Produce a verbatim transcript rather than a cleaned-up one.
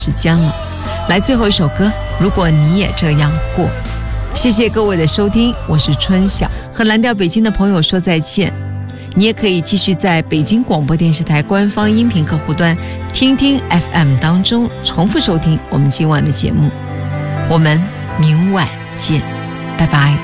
时间了。来最后一首歌，如果你也这样过。谢谢各位的收听，我是春晓，和蓝调北京的朋友说再见。你也可以继续在北京广播电视台官方音频客户端听听 F M 当中重复收听我们今晚的节目。我们明晚见，拜拜。